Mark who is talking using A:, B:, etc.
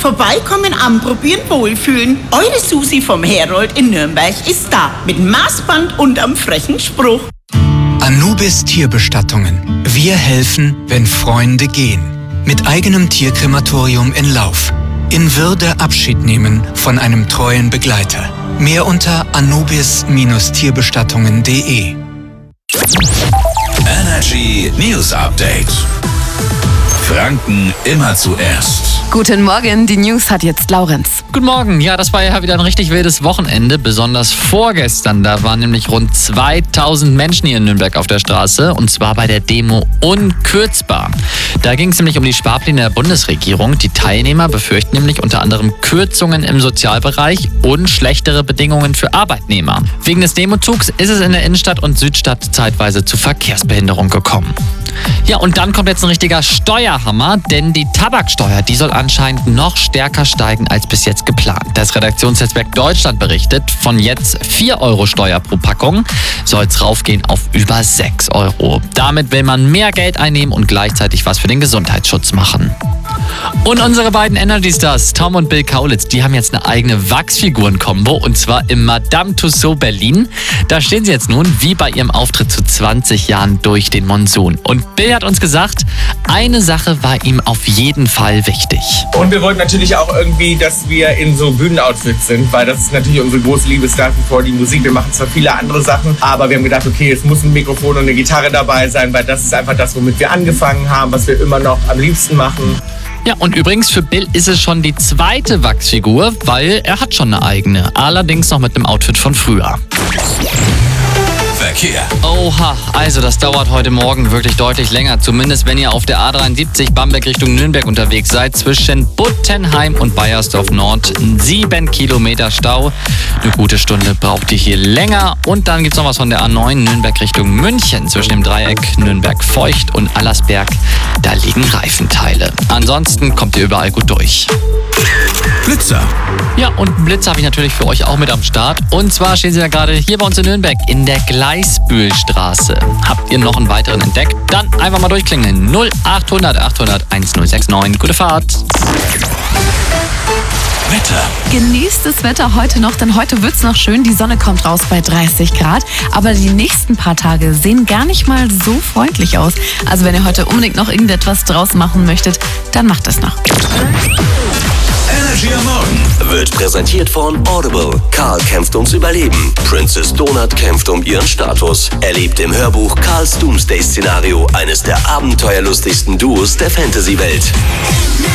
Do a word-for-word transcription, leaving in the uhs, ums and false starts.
A: Vorbeikommen, anprobieren, wohlfühlen. Eure Susi vom Herold in Nürnberg ist da. Mit Maßband und am frechen Spruch.
B: Anubis Tierbestattungen. Wir helfen, wenn Freunde gehen. Mit eigenem Tierkrematorium in Lauf. In Würde Abschied nehmen von einem treuen Begleiter. Mehr unter anubis Tierbestattungen punkt de.
C: Energy News Update. Franken immer zuerst.
D: Guten Morgen, die News hat jetzt Laurenz.
E: Guten Morgen. Ja, das war ja wieder ein richtig wildes Wochenende, besonders vorgestern. Da waren nämlich rund zweitausend Menschen hier in Nürnberg auf der Straße, und zwar bei der Demo Unkürzbar. Da ging es nämlich um die Sparpläne der Bundesregierung. Die Teilnehmer befürchten nämlich unter anderem Kürzungen im Sozialbereich und schlechtere Bedingungen für Arbeitnehmer. Wegen des Demozugs ist es in der Innenstadt und Südstadt zeitweise zu Verkehrsbehinderung gekommen. Ja, und dann kommt jetzt ein richtiger Steuerhammer, denn die Tabaksteuer, die soll anscheinend noch stärker steigen als bis jetzt geplant. Das Redaktionsnetzwerk Deutschland berichtet, von jetzt vier Euro Steuer pro Packung soll es raufgehen auf über sechs Euro. Damit will man mehr Geld einnehmen und gleichzeitig was für den Gesundheitsschutz machen. Und unsere beiden Energy-Stars, Tom und Bill Kaulitz, die haben jetzt eine eigene Wachsfiguren-Kombo, und zwar im Madame Tussauds Berlin. Da stehen sie jetzt nun wie bei ihrem Auftritt zu zwanzig Jahren durch den Monsun. Und Bill hat uns gesagt, eine Sache war ihm auf jeden Fall wichtig.
F: Und wir wollten natürlich auch irgendwie, dass wir in so Bühnenoutfits sind, weil das ist natürlich unsere große Liebe nach wie vor die Musik. Wir machen zwar viele andere Sachen, aber wir haben gedacht, okay, es muss ein Mikrofon und eine Gitarre dabei sein, weil das ist einfach das, womit wir angefangen haben, was wir immer noch am liebsten machen.
E: Ja, und übrigens für Bill ist es schon die zweite Wachsfigur, weil er hat schon eine eigene. Allerdings noch mit einem Outfit von früher.
C: Verkehr.
E: Oha, also das dauert heute Morgen wirklich deutlich länger. Zumindest wenn ihr auf der A dreiundsiebzig Bamberg Richtung Nürnberg unterwegs seid. Zwischen Buttenheim und Baiersdorf Nord sieben Kilometer Stau. Eine gute Stunde braucht ihr hier länger. Und dann gibt's noch was von der A neun Nürnberg Richtung München. Zwischen dem Dreieck Nürnberg-Feucht und Allersberg. Da liegen Reifenteile. Ansonsten kommt ihr überall gut durch.
C: Blitzer.
E: Ja, und einen Blitz habe ich natürlich für euch auch mit am Start. Und zwar stehen sie ja gerade hier bei uns in Nürnberg in der Gleisbühlstraße. Habt ihr noch einen weiteren entdeckt? Dann einfach mal durchklingeln. null achthundert achthundert1069. Gute Fahrt.
C: Wetter.
D: Genießt das Wetter heute noch, denn heute wird's noch schön. Die Sonne kommt raus bei dreißig Grad. Aber die nächsten paar Tage sehen gar nicht mal so freundlich aus. Also wenn ihr heute unbedingt noch irgendetwas draus machen möchtet, dann macht es noch.
C: Energy am Morgen
G: wird präsentiert von Audible. Karl kämpft ums Überleben. Princess Donut kämpft um ihren Status. Erlebt im Hörbuch Karls Doomsday-Szenario eines der abenteuerlustigsten Duos der Fantasy-Welt.